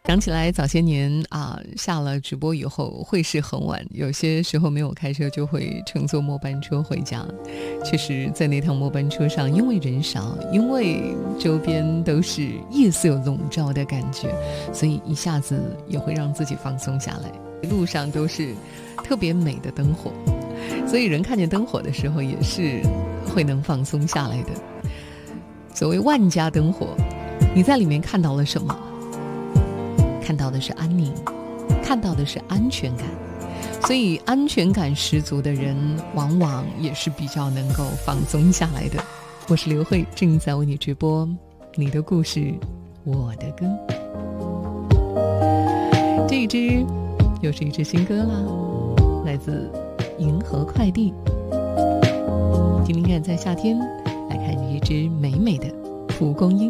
想起来早些年下了直播以后会是很晚，有些时候没有开车就会乘坐末班车回家。确实在那趟末班车上，因为人少，因为周边都是夜色笼罩的感觉，所以一下子也会让自己放松下来。路上都是特别美的灯火，所以人看见灯火的时候也是会能放松下来的。所谓万家灯火，你在里面看到了什么？看到的是安宁，看到的是安全感，所以安全感十足的人往往也是比较能够放松下来的。我是刘慧，正在为你直播你的故事我的歌。这一支又是一支新歌啦，来自银河快递。听听看，在夏天来看一支美美的蒲公英。